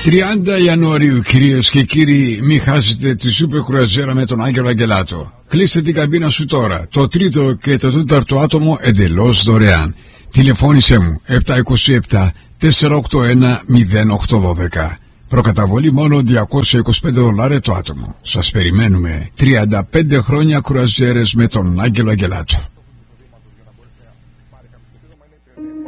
30 Ιανουαρίου, κυρίες και κύριοι, μην χάσετε τη σούπερ κρουαζιέρα με τον Άγγελο Αγγελάτο. Κλείστε την καμπίνα σου τώρα. Το τρίτο και το τέταρτο άτομο εντελώς δωρεάν. Τηλεφώνησέ μου 727 481 0812. Προκαταβολή μόνο $225 το άτομο. Σας περιμένουμε. 35 χρόνια κρουαζιέρες με τον Άγγελο Αγγελάτο.